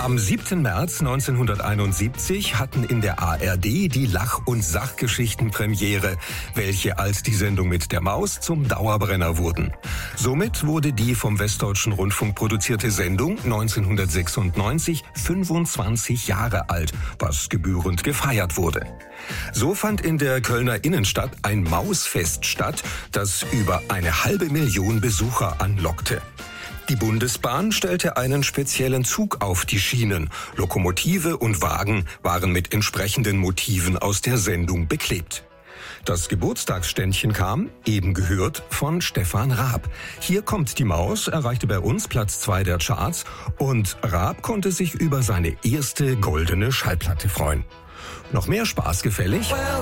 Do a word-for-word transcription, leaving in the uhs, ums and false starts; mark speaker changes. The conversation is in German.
Speaker 1: Am siebten März neunzehnhunderteinundsiebzig hatten in der A R D die Lach- und Sachgeschichten Premiere, welche als die Sendung mit der Maus zum Dauerbrenner wurden. Somit wurde die vom Westdeutschen Rundfunk produzierte Sendung neunzehnhundertsechsundneunzig fünfundzwanzig Jahre alt, was gebührend gefeiert wurde. So fand in der Kölner Innenstadt ein Mausfest statt, das über eine halbe Million Besucher anlockte. Die Bundesbahn stellte einen speziellen Zug auf die Schienen. Lokomotive und Wagen waren mit entsprechenden Motiven aus der Sendung beklebt. Das Geburtstagsständchen kam, eben gehört, von Stefan Raab. Hier kommt die Maus erreichte bei uns Platz zwei der Charts und Raab konnte sich über seine erste goldene Schallplatte freuen. Noch mehr Spaß gefällig?
Speaker 2: Well,